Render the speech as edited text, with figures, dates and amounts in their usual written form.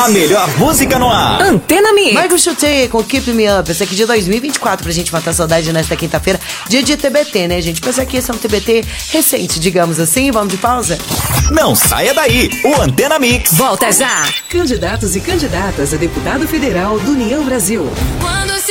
A melhor música no ar. Antena Mix. Michael Chute com Keep Me Up. Esse aqui é de 2024 pra gente matar a saudade nesta quinta-feira. Dia de TBT, né, gente? Mas aqui esse é um TBT recente, digamos assim. Vamos de pausa? Não saia daí. O Antena Mix Volta já. Candidatos e candidatas a deputado federal do União Brasil. Quando se